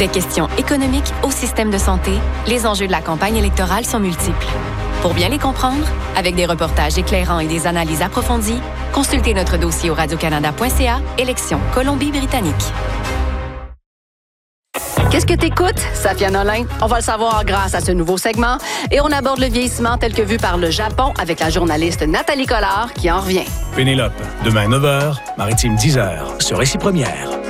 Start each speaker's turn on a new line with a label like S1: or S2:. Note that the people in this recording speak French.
S1: Des questions économiques au système de santé, les enjeux de la campagne électorale sont multiples. Pour bien les comprendre, avec des reportages éclairants et des analyses approfondies, consultez notre dossier au radiocanada.ca, élections Colombie-Britannique.
S2: Qu'est-ce que t'écoutes, Safia Nolin? On va le savoir grâce à ce nouveau segment. Et on aborde le vieillissement tel que vu par le Japon avec la journaliste Nathalie Collard qui en revient.
S3: Pénélope, demain 9h, Maritime 10h, sur Récit Première.